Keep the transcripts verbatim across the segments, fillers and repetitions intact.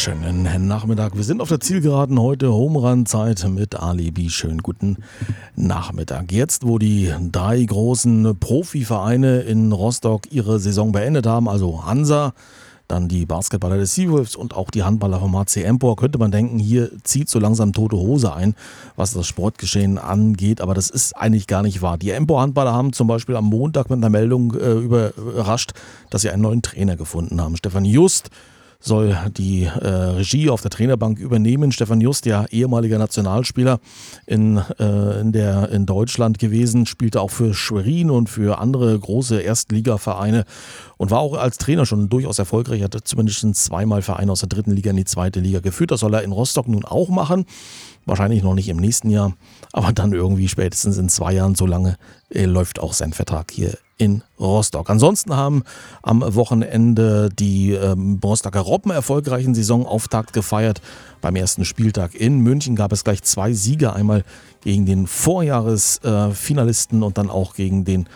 Schönen Nachmittag. Wir sind auf der Zielgeraden heute, Home-Run-Zeit mit Alibi. Schönen guten Nachmittag. Jetzt, wo die drei großen Profivereine in Rostock ihre Saison beendet haben, also Hansa, dann die Basketballer des Seawolves und auch die Handballer vom H C Empor, könnte man denken, hier zieht so langsam tote Hose ein, was das Sportgeschehen angeht. Aber das ist eigentlich gar nicht wahr. Die Empor-Handballer haben zum Beispiel am Montag mit einer Meldung äh, überrascht, dass sie einen neuen Trainer gefunden haben. Stefan Just soll die äh, Regie auf der Trainerbank übernehmen. Stefan Just, ja ehemaliger Nationalspieler in, äh, in, der, in Deutschland gewesen, spielte auch für Schwerin und für andere große Erstligavereine und war auch als Trainer schon durchaus erfolgreich. Er hatte zumindest zweimal Vereine aus der dritten Liga in die zweite Liga geführt. Das soll er in Rostock nun auch machen. Wahrscheinlich noch nicht im nächsten Jahr, aber dann irgendwie spätestens in zwei Jahren. So lange äh, läuft auch sein Vertrag hier in Rostock. Ansonsten haben am Wochenende die ähm, Rostocker Robben erfolgreichen Saisonauftakt gefeiert. Beim ersten Spieltag in München gab es gleich zwei Siege, einmal gegen den Vorjahresfinalisten äh, und dann auch gegen den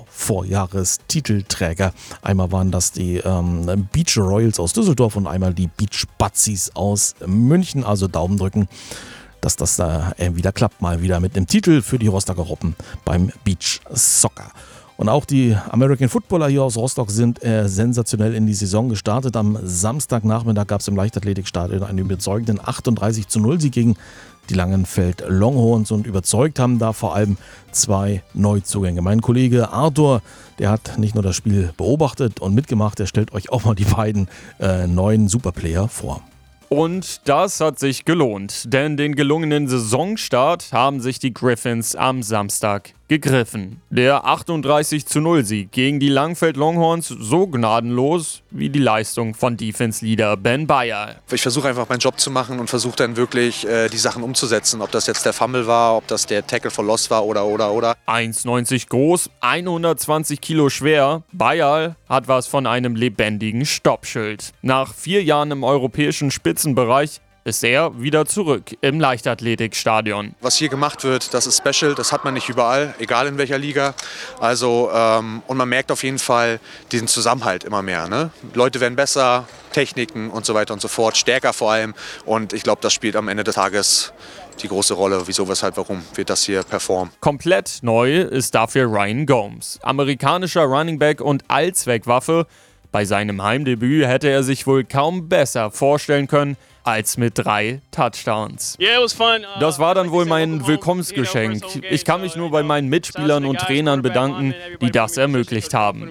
Vor-Vorjahrestitelträger. Einmal waren das die ähm, Beach Royals aus Düsseldorf und einmal die Beach Batzis aus München. Also Daumen drücken, dass das da äh, wieder klappt, mal wieder mit einem Titel für die Rostocker Robben beim Beach Soccer. Und auch die American Footballer hier aus Rostock sind äh, sensationell in die Saison gestartet. Am Samstagnachmittag gab es im Leichtathletikstadion einen überzeugenden achtunddreißig zu null Sieg gegen die Langenfeld Longhorns und überzeugt haben da vor allem zwei Neuzugänge. Mein Kollege Arthur, der hat nicht nur das Spiel beobachtet und mitgemacht, er stellt euch auch mal die beiden äh, neuen Superplayer vor. Und das hat sich gelohnt, denn den gelungenen Saisonstart haben sich die Griffins am Samstag gegriffen. Der achtunddreißig zu null Sieg gegen die Langenfeld Longhorns so gnadenlos wie die Leistung von Defense-Leader Ben Bayer. Ich versuche einfach meinen Job zu machen und versuche dann wirklich äh, die Sachen umzusetzen. Ob das jetzt der Fumble war, ob das der Tackle for Loss war oder oder oder. eins neunzig groß, hundertzwanzig Kilo schwer. Bayer hat was von einem lebendigen Stoppschild. Nach vier Jahren im europäischen Spitzenbereich ist er wieder zurück im Leichtathletikstadion. Was hier gemacht wird, das ist special, das hat man nicht überall, egal in welcher Liga. Also, ähm, und man merkt auf jeden Fall diesen Zusammenhalt immer mehr. Ne? Leute werden besser, Techniken und so weiter und so fort, stärker vor allem. Und ich glaube, das spielt am Ende des Tages die große Rolle. Wieso, weshalb, warum wird das hier performen. Komplett neu ist dafür Ryan Gomes, amerikanischer Running Back und Allzweckwaffe. Bei seinem Heimdebüt hätte er sich wohl kaum besser vorstellen können als mit drei Touchdowns. Das war dann wohl mein Willkommensgeschenk. Ich kann mich nur bei meinen Mitspielern und Trainern bedanken, die das ermöglicht haben.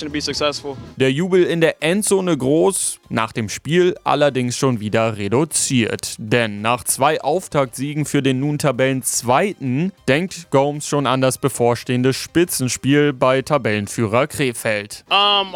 Der Jubel in der Endzone groß, nach dem Spiel allerdings schon wieder reduziert. Denn nach zwei Auftaktsiegen für den nun Tabellenzweiten denkt Gomes schon an das bevorstehende Spitzenspiel bei Tabellenführer Krefeld.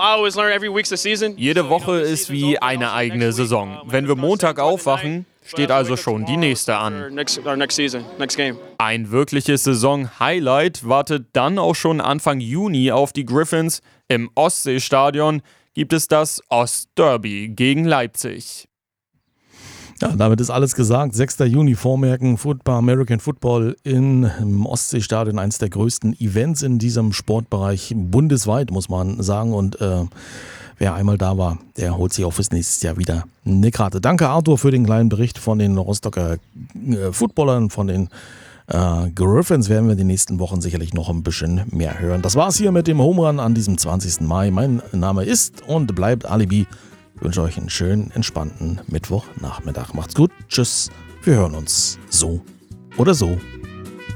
Jede Woche ist wie eine eigene Saison. Wenn wir Montag aufwachen, steht also schon die nächste an. Ein wirkliches Saison-Highlight wartet dann auch schon Anfang Juni auf die Griffins. Im Ostseestadion gibt es das Ostderby gegen Leipzig. Ja, damit ist alles gesagt. sechster Juni, vormerken, Football, American Football in, im Ostseestadion, eines der größten Events in diesem Sportbereich bundesweit, muss man sagen. Und äh, wer einmal da war, der holt sich auch fürs nächste Jahr wieder eine Karte. Danke Arthur für den kleinen Bericht von den Rostocker äh, Footballern, von den äh, Griffins. Werden wir in den nächsten Wochen sicherlich noch ein bisschen mehr hören. Das war's hier mit dem Home Run an diesem zwanzigsten Mai. Mein Name ist und bleibt Alibi. Ich wünsche euch einen schönen, entspannten Mittwochnachmittag. Macht's gut, tschüss, wir hören uns so oder so.